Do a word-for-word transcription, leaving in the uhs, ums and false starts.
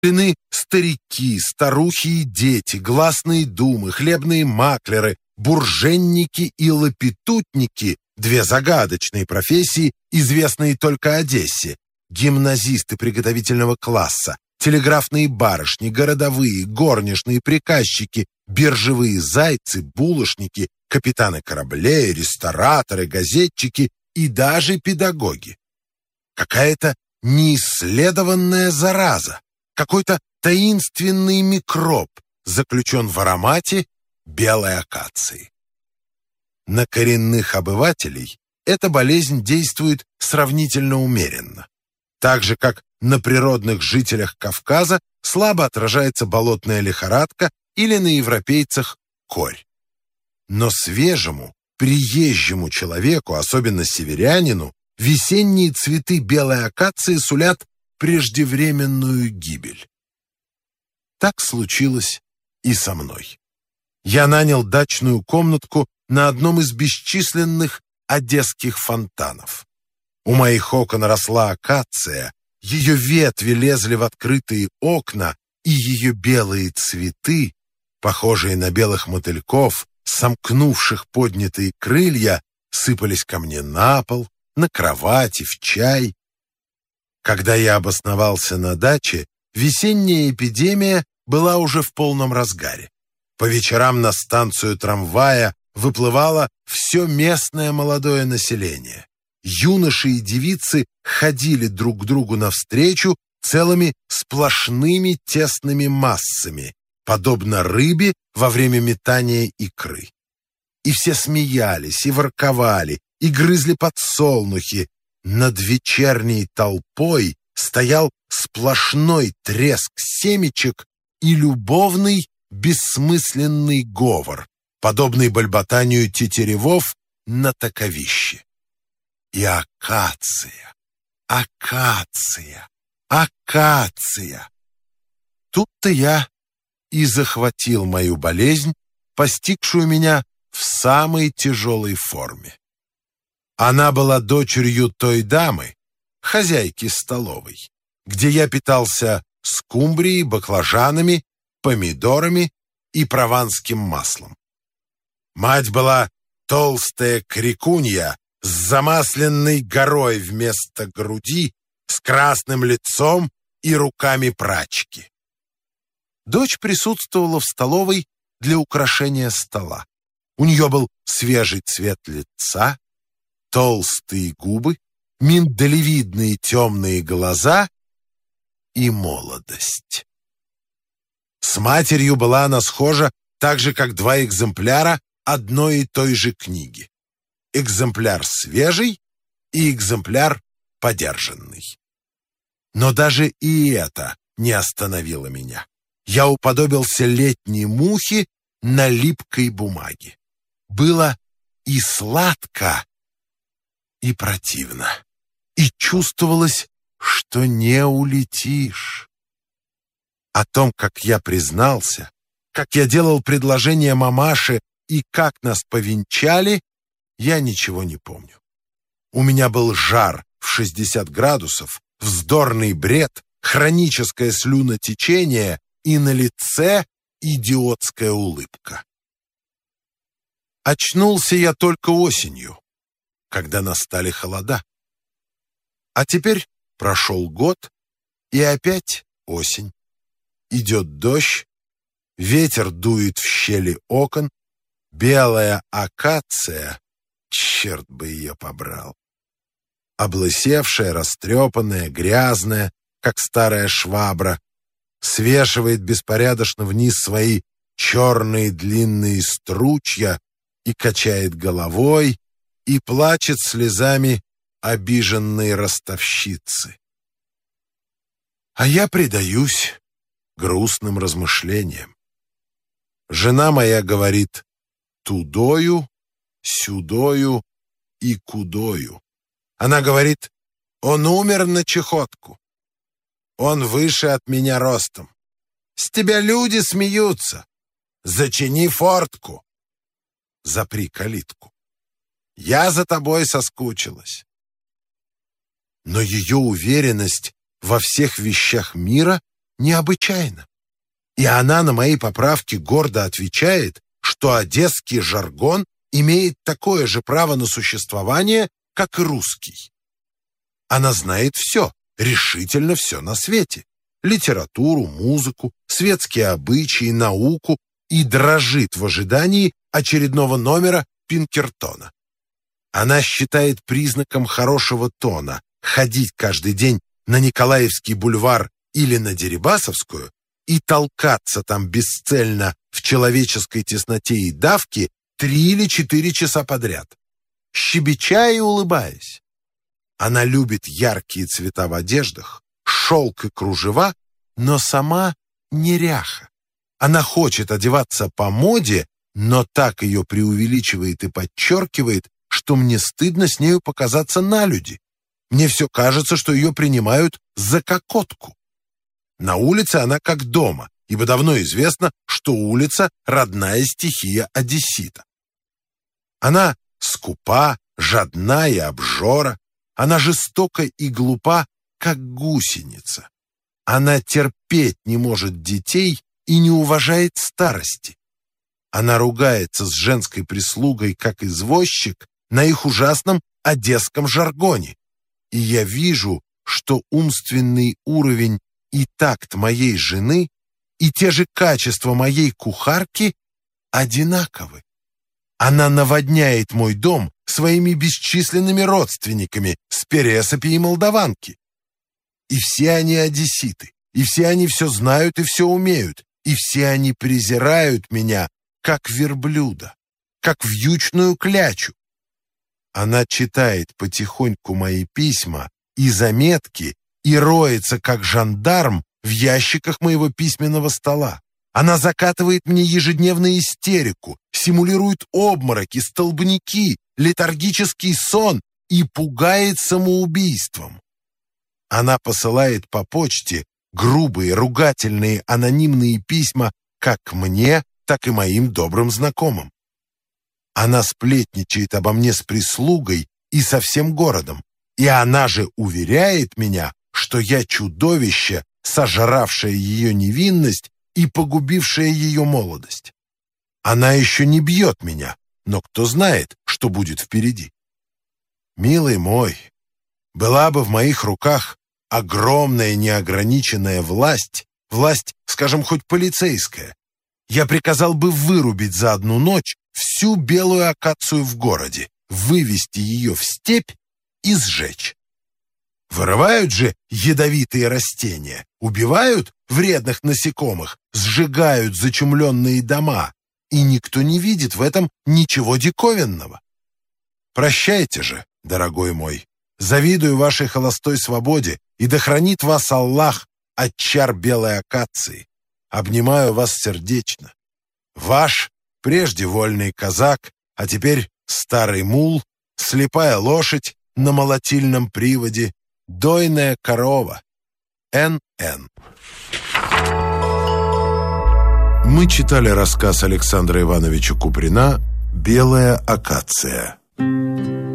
Плены старики, старухи и дети, гласные думы, хлебные маклеры, бурженники и лапитутники, две загадочные профессии, известные только Одессе, гимназисты приготовительного класса, телеграфные барышни, городовые, горничные, приказчики, биржевые зайцы, булочники, капитаны кораблей, рестораторы, газетчики и даже педагоги. Какая-то неисследованная зараза, какой-то таинственный микроб заключен в аромате белой акации. На коренных обывателей эта болезнь действует сравнительно умеренно. Так же, как на природных жителях Кавказа слабо отражается болотная лихорадка или на европейцах корь. Но свежему, приезжему человеку, особенно северянину, весенние цветы белой акации сулят преждевременную гибель. Так случилось и со мной. Я нанял дачную комнатку на одном из бесчисленных одесских фонтанов. У моих окон росла акация, ее ветви лезли в открытые окна, и ее белые цветы, похожие на белых мотыльков, сомкнувших поднятые крылья, сыпались ко мне на пол, на кровати, в чай. Когда я обосновался на даче, весенняя эпидемия была уже в полном разгаре. По вечерам на станцию трамвая выплывало все местное молодое население. Юноши и девицы ходили друг к другу навстречу целыми сплошными тесными массами, подобно рыбе во время метания икры. И все смеялись, и ворковали, и грызли подсолнухи. Над вечерней толпой стоял сплошной треск семечек и любовный бессмысленный говор, подобный бальботанию тетеревов на таковище. И акация, акация, акация. Тут-то я и захватил мою болезнь, постигшую меня в самой тяжелой форме. Она была дочерью той дамы, хозяйки столовой, где я питался скумбрией, баклажанами, помидорами и прованским маслом. Мать была толстая крикунья с замасленной горой вместо груди, с красным лицом и руками прачки. Дочь присутствовала в столовой для украшения стола. У нее был свежий цвет лица, толстые губы, миндалевидные темные глаза и молодость. С матерью была она схожа так же, как два экземпляра одной и той же книги. Экземпляр свежий и экземпляр подержанный. Но даже и это не остановило меня. Я уподобился летней мухе на липкой бумаге. Было и сладко, и противно. И чувствовалось, что не улетишь. О том, как я признался, как я делал предложение мамаше и как нас повенчали, я ничего не помню. У меня был жар в шестьдесят градусов, вздорный бред, хроническое слюнотечение и на лице идиотская улыбка. Очнулся я только осенью, когда настали холода. А теперь прошел год, и опять осень. Идет дождь, ветер дует в щели окон, белая акация, черт бы ее побрал, облысевшая, растрепанная, грязная, как старая швабра, свешивает беспорядочно вниз свои черные длинные стручья и качает головой, и плачет слезами обиженной ростовщицы. А я предаюсь грустным размышлениям. Жена моя говорит тудою, сюдою и кудою. Она говорит: он умер на чехотку. Он выше от меня ростом. С тебя люди смеются. Зачини фортку. Запри калитку. Я за тобой соскучилась. Но ее уверенность во всех вещах мира необычайно. И она на мои поправки гордо отвечает, что одесский жаргон имеет такое же право на существование, как и русский. Она знает все, решительно все на свете. Литературу, музыку, светские обычаи, науку и дрожит в ожидании очередного номера Пинкертона. Она считает признаком хорошего тона ходить каждый день на Николаевский бульвар или на Дерибасовскую и толкаться там бесцельно в человеческой тесноте и давке три или четыре часа подряд, щебеча и улыбаясь. Она любит яркие цвета в одеждах, шелк и кружева, но сама неряха. Она хочет одеваться по моде, но так ее преувеличивает и подчеркивает, что мне стыдно с нею показаться налюди. Мне все кажется, что ее принимают за кокотку. На улице она как дома, ибо давно известно, что улица — родная стихия одессита. Она скупа, жадна и обжора. Она жестока и глупа, как гусеница. Она терпеть не может детей и не уважает старости. Она ругается с женской прислугой, как извозчик, на их ужасном одесском жаргоне. И я вижу, что умственный уровень и такт моей жены, и те же качества моей кухарки одинаковы. Она наводняет мой дом своими бесчисленными родственниками с Пересопи и Молдаванки. И все они одесситы, и все они все знают и все умеют, и все они презирают меня, как верблюда, как вьючную клячу. Она читает потихоньку мои письма и заметки и роется, как жандарм, в ящиках моего письменного стола. Она закатывает мне ежедневную истерику, симулирует обмороки, столбняки, летаргический сон и пугает самоубийством. Она посылает по почте грубые, ругательные, анонимные письма как мне, так и моим добрым знакомым. Она сплетничает обо мне с прислугой и со всем городом, и она же уверяет меня, что я чудовище, сожравшее ее невинность и погубившее ее молодость. Она еще не бьет меня, но кто знает, что будет впереди. Милый мой, была бы в моих руках огромная неограниченная власть, власть, скажем, хоть полицейская, я приказал бы вырубить за одну ночь всю белую акацию в городе, вывести ее в степь и сжечь. Вырывают же ядовитые растения, убивают вредных насекомых, сжигают зачумленные дома, и никто не видит в этом ничего диковинного. Прощайте же, дорогой мой, завидую вашей холостой свободе, и да хранит вас Аллах от чар белой акации. Обнимаю вас сердечно. Ваш, прежде вольный казак, а теперь старый мул, слепая лошадь на молотильном приводе, дойная корова. Н Н Мы читали рассказ Александра Ивановича Куприна «Белая акация».